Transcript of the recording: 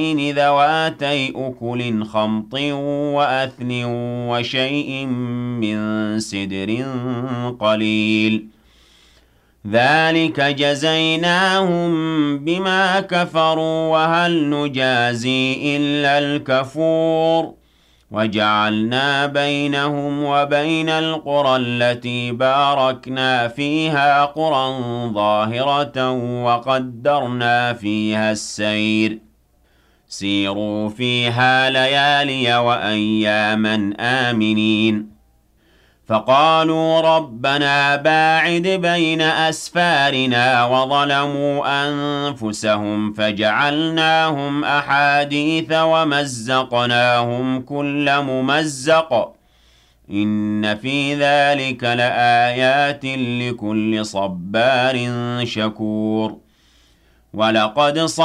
ذواتي أكل خمط وأثل وشيء من سدر قليل ذلك جزيناهم بما كفروا وهل نجازي إلا الكفور وجعلنا بينهم وبين القرى التي باركنا فيها قرى ظاهرة وقدرنا فيها السير سيروا فيها ليالي وأياما آمنين فقالوا ربنا باعد بين أسفارنا وظلموا أنفسهم فجعلناهم أحاديث ومزقناهم كل ممزق إن في ذلك لآيات لكل صبار شكور ولقد